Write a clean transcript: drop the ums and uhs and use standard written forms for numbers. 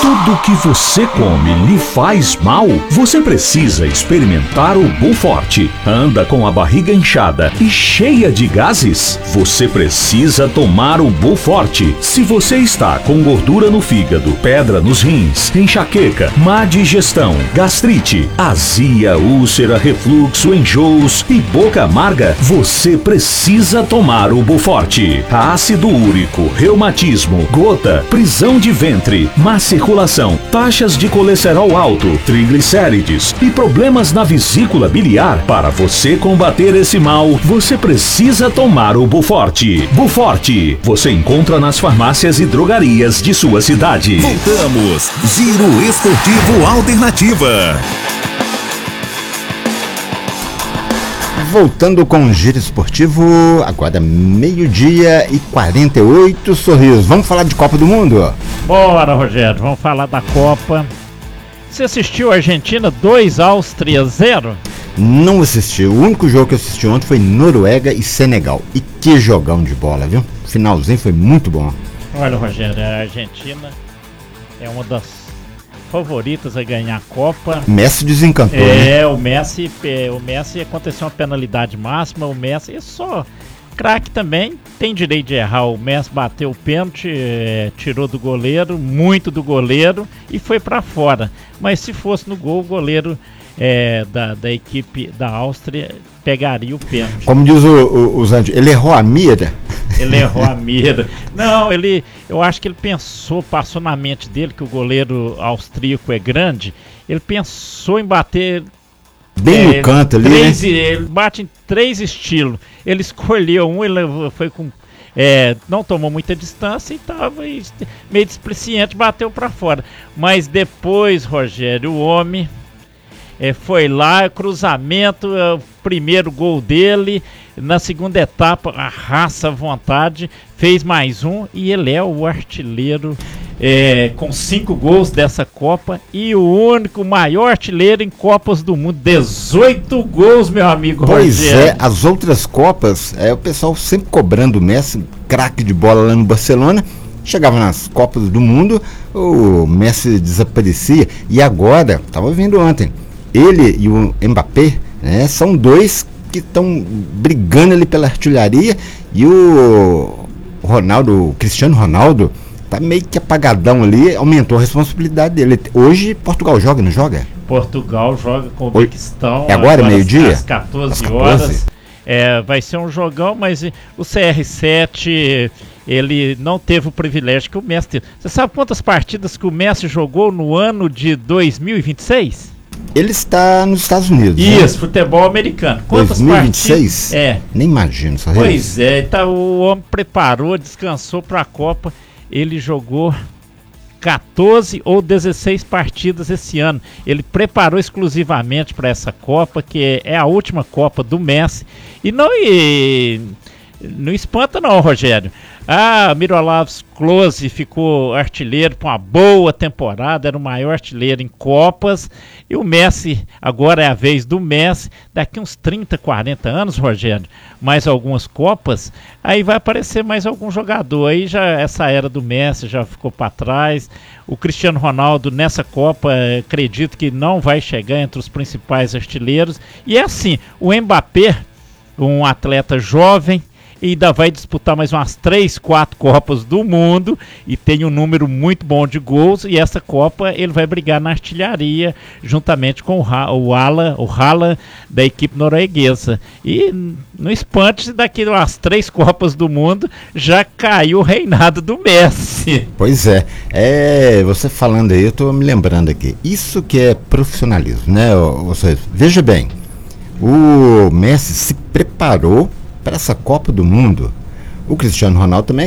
tudo que você come lhe faz mal? Você precisa experimentar o Buforte. Anda com a barriga inchada e cheia de gases? Você precisa tomar o Buforte. Se você está com gordura no fígado, pedra nos rins, enxaqueca, má digestão, gastrite, azia, úlcera, refluxo, enjoos e boca amarga, você precisa tomar o Buforte. Ácido úrico, reumatismo, gota, prisão de ventre, má circulação, taxas de colesterol alto, triglicérides e problemas na vesícula biliar. Para você combater esse mal, você precisa tomar o Buforte. Buforte, você encontra nas farmácias e drogarias de sua cidade. Voltamos, Giro Esportivo Alternativa. Voltando com o Giro Esportivo, agora 12h48, Sorriso. Vamos falar de Copa do Mundo? Bora, Rogério, vamos falar da Copa. Você assistiu a Argentina 2, Áustria 0? Não assisti. O único jogo que eu assisti ontem foi Noruega e Senegal. E que jogão de bola, viu? O finalzinho foi muito bom. Olha, Rogério, a Argentina é uma das favoritas a ganhar a Copa. Messi desencantou, né? O Messi aconteceu uma penalidade máxima, o Messi é só craque também, tem direito de errar. O Messi bateu o pênalti, tirou do goleiro, muito do goleiro e foi pra fora. Mas se fosse no gol, o goleiro da equipe da Áustria pegaria o pênalti. Como diz o Zandi, ele errou a mira. Ele errou a mira. Não, eu acho que ele passou na mente dele que o goleiro austríaco é grande. Ele pensou em bater bem no canto ali, né? Ele bate em 3 estilos. Ele escolheu um, ele foi com não tomou muita distância e estava meio displicente, bateu para fora. Mas depois, Rogério, o homem foi lá, cruzamento, o primeiro gol dele. Na segunda etapa, a raça, à vontade, fez mais um e ele é o artilheiro com 5 gols dessa Copa e o maior artilheiro em Copas do Mundo. 18 gols, meu amigo Rogério. As outras Copas, o pessoal sempre cobrando o Messi, craque de bola lá no Barcelona. Chegava nas Copas do Mundo, o Messi desaparecia. E agora, estava vendo ontem, ele e o Mbappé, são dois que estão brigando ali pela artilharia. E o Cristiano Ronaldo, tá meio que apagadão ali, aumentou a responsabilidade dele. Hoje Portugal joga, não joga? Portugal joga com o Uzbequistão. É agora, meio-dia? Às 14 horas. Vai ser um jogão, mas o CR7, ele não teve o privilégio que o Messi teve. Você sabe quantas partidas que o Messi jogou no ano de 2026? Ele está nos Estados Unidos. Isso, né? Futebol americano. Quantas 2026? partidas? Nem imagino. Só pois então o homem preparou, descansou para a Copa. Ele jogou 14 ou 16 partidas esse ano. Ele preparou exclusivamente para essa Copa, que é a última Copa do Messi. E não espanta não, Rogério. Miroslav Klose ficou artilheiro com uma boa temporada, era o maior artilheiro em Copas. E o Messi, agora é a vez do Messi. Daqui uns 30, 40 anos, Rogério, mais algumas Copas, aí vai aparecer mais algum jogador. Aí já essa era do Messi já ficou para trás. O Cristiano Ronaldo nessa Copa, acredito que não vai chegar entre os principais artilheiros. E é assim, o Mbappé, um atleta jovem, e ainda vai disputar mais umas 3, 4 Copas do Mundo e tem um número muito bom de gols, e essa Copa ele vai brigar na artilharia juntamente com o Haaland da equipe norueguesa. E no espante, daqui umas 3 Copas do Mundo já caiu o reinado do Messi. Pois você falando aí, eu tô me lembrando aqui, isso que é profissionalismo, né? Veja bem, o Messi se preparou para essa Copa do Mundo. O Cristiano Ronaldo também